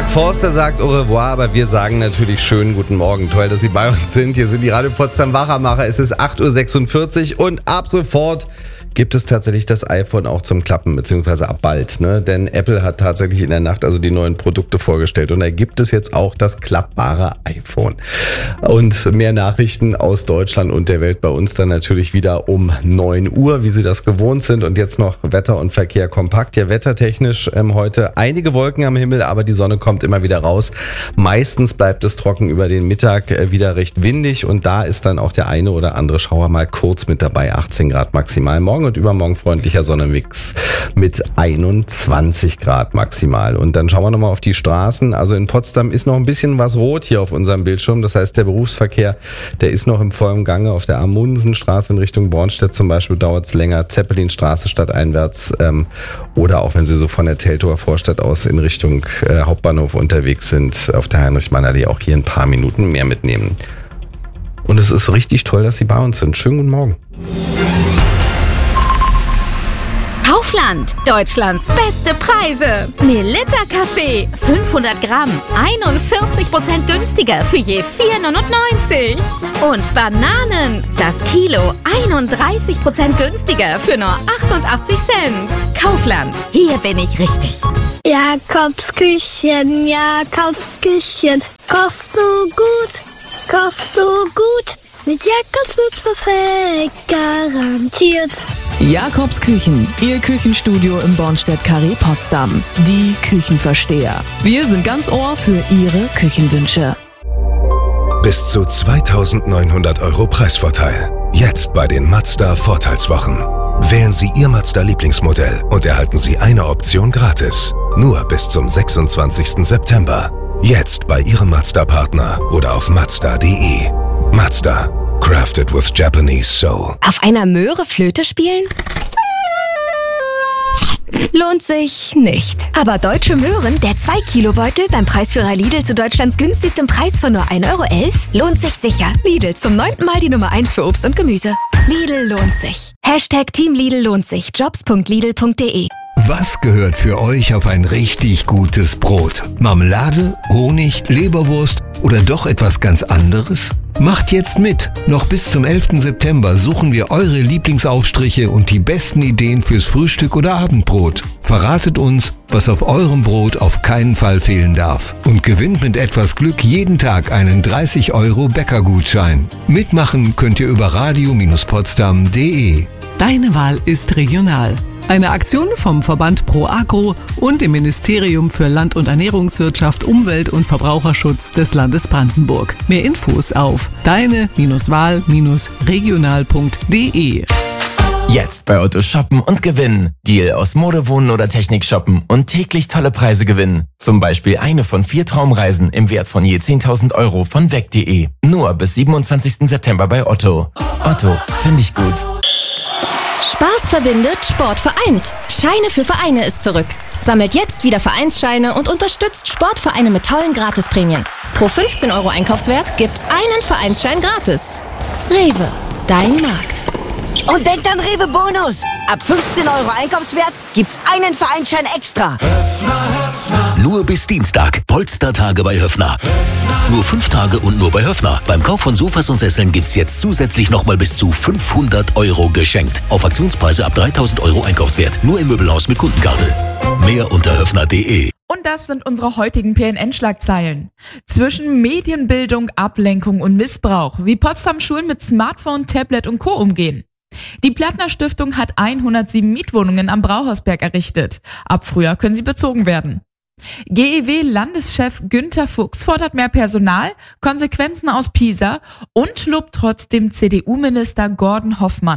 Mark Forster sagt au revoir, aber wir sagen natürlich schönen guten Morgen. Toll, dass Sie bei uns sind. Hier sind die Radio Potsdam Wachermacher. Es ist 8.46 Uhr und ab sofort gibt es tatsächlich das iPhone auch zum Klappen, beziehungsweise ab bald, ne? Denn Apple hat tatsächlich in der Nacht also die neuen Produkte vorgestellt und da gibt es jetzt auch das klappbare iPhone. Und mehr Nachrichten aus Deutschland und der Welt bei uns dann natürlich wieder um 9 Uhr, wie Sie das gewohnt sind. Und jetzt noch Wetter und Verkehr kompakt. Ja, wettertechnisch heute einige Wolken am Himmel, aber die Sonne kommt immer wieder raus. Meistens bleibt es trocken über den Mittag, wieder recht windig und da ist dann auch der eine oder andere Schauer mal kurz mit dabei. 18 Grad maximal. Morgen und übermorgen freundlicher Sonnenmix mit 21 Grad maximal. Und dann schauen wir nochmal auf die Straßen. Also in Potsdam ist noch ein bisschen was rot hier auf unserem Bildschirm. Das heißt, der Berufsverkehr, der ist noch im vollen Gange. Auf der Amundsenstraße in Richtung Bornstedt zum Beispiel dauert es länger. Zeppelinstraße stadteinwärts oder auch wenn Sie so von der Teltower Vorstadt aus in Richtung Hauptbahnhof unterwegs sind, auf der Heinrich-Mann-Allee auch hier ein paar Minuten mehr mitnehmen. Und es ist richtig toll, dass Sie bei uns sind. Schönen guten Morgen. Kaufland, Deutschlands beste Preise. Melitta Kaffee, 500 Gramm, 41% günstiger für je 4,99. Und Bananen, das Kilo, 31% günstiger für nur 88 Cent. Kaufland, hier bin ich richtig. Jakobsküchen, Jakobsküchen, kochst du gut, kochst du gut. Mit Jakobs wird's perfekt, garantiert. Jakobs Küchen, Ihr Küchenstudio im Bornstedt-Carré Potsdam. Die Küchenversteher. Wir sind ganz Ohr für Ihre Küchenwünsche. Bis zu 2.900 € Preisvorteil. Jetzt bei den Mazda Vorteilswochen. Wählen Sie Ihr Mazda Lieblingsmodell und erhalten Sie eine Option gratis. Nur bis zum 26. September. Jetzt bei Ihrem Mazda-Partner oder auf Mazda.de. Mazda. Crafted with Japanese soul. Auf einer Möhre Flöte spielen? Lohnt sich nicht. Aber Deutsche Möhren, der 2-Kilo-Beutel beim Preisführer Lidl zu Deutschlands günstigstem Preis von nur 1,11 € lohnt sich sicher. Lidl, zum 9. Mal die Nummer 1 für Obst und Gemüse. Lidl lohnt sich. #Team Lidl lohnt sich. Jobs.lidl.de. Was gehört für euch auf ein richtig gutes Brot? Marmelade, Honig, Leberwurst oder doch etwas ganz anderes? Macht jetzt mit! Noch bis zum 11. September suchen wir eure Lieblingsaufstriche und die besten Ideen fürs Frühstück oder Abendbrot. Verratet uns, was auf eurem Brot auf keinen Fall fehlen darf. Und gewinnt mit etwas Glück jeden Tag einen 30 € Bäckergutschein. Mitmachen könnt ihr über radio-potsdam.de. Deine Wahl ist regional. Eine Aktion vom Verband Pro Agro und dem Ministerium für Land- und Ernährungswirtschaft, Umwelt- und Verbraucherschutz des Landes Brandenburg. Mehr Infos auf deine-wahl-regional.de. Jetzt bei Otto shoppen und gewinnen. Deal aus Mode, Wohnen oder Technik shoppen und täglich tolle Preise gewinnen. Zum Beispiel eine von 4 Traumreisen im Wert von je 10.000 € von weg.de. Nur bis 27. September bei Otto. Otto, finde ich gut. Spaß verbindet, Sport vereint. Scheine für Vereine ist zurück. Sammelt jetzt wieder Vereinsscheine und unterstützt Sportvereine mit tollen Gratisprämien. Pro 15 € Einkaufswert gibt's einen Vereinsschein gratis. Rewe, dein Markt. Und denkt an Rewe Bonus. Ab 15 € Einkaufswert gibt's einen Vereinsschein extra. Nur bis Dienstag. Polstertage bei Höffner. Nur 5 Tage und nur bei Höffner. Beim Kauf von Sofas und Sesseln gibt's jetzt zusätzlich nochmal bis zu 500 € geschenkt. Auf Aktionspreise ab 3.000 € Einkaufswert. Nur im Möbelhaus mit Kundenkarte. Mehr unter höffner.de. Und das sind unsere heutigen PNN-Schlagzeilen. Zwischen Medienbildung, Ablenkung und Missbrauch, wie Potsdam Schulen mit Smartphone, Tablet und Co. umgehen. Die Plattner Stiftung hat 107 Mietwohnungen am Brauhausberg errichtet. Ab Frühjahr können sie bezogen werden. GEW-Landeschef Günther Fuchs fordert mehr Personal, Konsequenzen aus Pisa und lobt trotzdem CDU-Minister Gordon Hoffmann.